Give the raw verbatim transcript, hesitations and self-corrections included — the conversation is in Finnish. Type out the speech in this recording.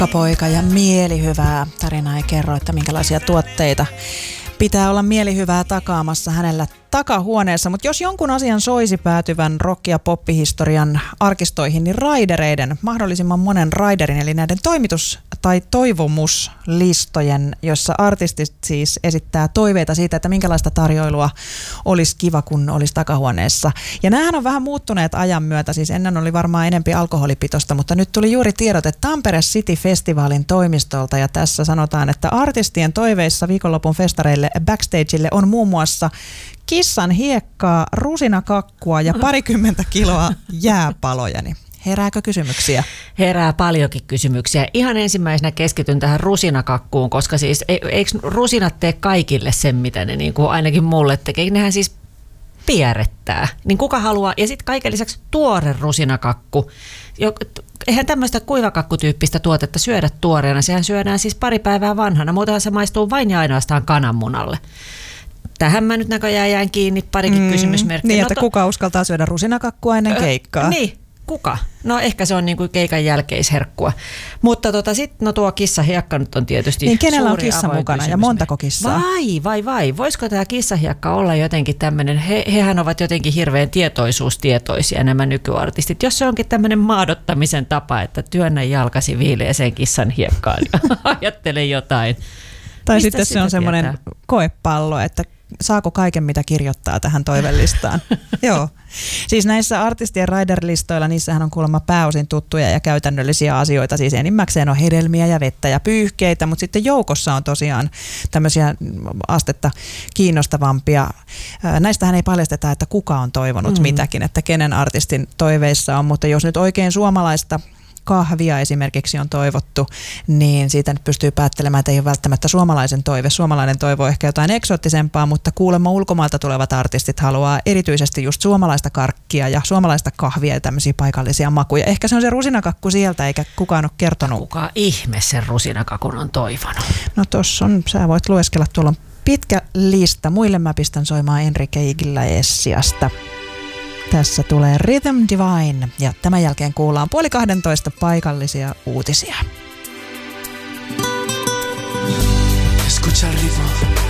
Poika ja mielihyvää. Tarina ei kerro, että minkälaisia tuotteita pitää olla mielihyvää takaamassa hänellä takahuoneessa, mutta jos jonkun asian soisi päätyvän rock- ja poppihistorian arkistoihin, niin raidereiden, mahdollisimman monen raiderin, eli näiden toimitus- tai toivomuslistojen, jossa artistit siis esittää toiveita siitä, että minkälaista tarjoilua olisi kiva, kun olisi takahuoneessa. Ja näähän on vähän muuttuneet ajan myötä, siis ennen oli varmaan enempi alkoholipitosta, mutta nyt tuli juuri tiedote Tampere City-festivaalin toimistolta, ja tässä sanotaan, että artistien toiveissa viikonlopun festareille backstageille on muun muassa kissan hiekkaa, rusinakakkua ja parikymmentä kiloa jääpaloja. Niin herääkö kysymyksiä? Herää paljonkin kysymyksiä. Ihan ensimmäisenä keskityn tähän rusinakakkuun, koska siis e, eikö rusinat tee kaikille sen, mitä ne niin kuin ainakin mulle tekee? Nehän siis pierrettää. Niin kuka haluaa? Ja sitten kaiken lisäksi tuore rusinakakku. Eihän tämmöistä kuivakakkutyyppistä tuotetta syödä tuoreena. Sehän syödään siis pari päivää vanhana. Muutenhan se maistuu vain ja ainoastaan kananmunalle. Tähän mä nyt näköjään jään kiinni, parikin mm, kysymysmerkkiä. Niin, no että to- kuka uskaltaa syödä rusinakakkua ennen keikkaa? Ö, niin, kuka? No ehkä se on niin kuin keikan jälkeisherkkua. Mutta tota, sitten no tuo kissahiekka nyt on tietysti niin, kenellä suuri on kissa mukana ja montako kissaa? Vai, vai, vai. Voisiko tämä kissahiekka olla jotenkin tämmöinen, he, hehän ovat jotenkin hirveän tietoisuustietoisia nämä nykyartistit. Jos se onkin tämmöinen maadottamisen tapa, että työnnä jalkasi viileeseen kissan hiekkaan ja ajattele jotain. Tai Mistä sitten se on semmoinen koepallo, että saako kaiken, mitä kirjoittaa tähän toivelistaan. Joo. Siis näissä artistien rider-listoilla, niissähän on kuulemma pääosin tuttuja ja käytännöllisiä asioita. Siis enimmäkseen on hedelmiä ja vettä ja pyyhkeitä, mutta sitten joukossa on tosiaan tämmöisiä astetta kiinnostavampia. Näistähän ei paljasteta, että kuka on toivonut mm. mitäkin, että kenen artistin toiveissa on, mutta jos nyt oikein suomalaista kahvia esimerkiksi on toivottu, niin siitä nyt pystyy päättelemään, että ei ole välttämättä suomalaisen toive. Suomalainen toivo on ehkä jotain eksoottisempaa, mutta kuulemma ulkomailta tulevat artistit haluaa erityisesti just suomalaista karkkia ja suomalaista kahvia ja tämmöisiä paikallisia makuja. Ehkä se on se rusinakakku sieltä, eikä kukaan ole kertonut. Kuka ihme sen rusinakakun on toivonut? No tossa on, sä voit lueskella, tuolla on pitkä lista. Muille mä pistän soimaan Enrique Iglesiasta. Tässä tulee Rhythm Divine ja tämän jälkeen kuullaan puoli kahdentoista paikallisia uutisia. Escucha el ritmo.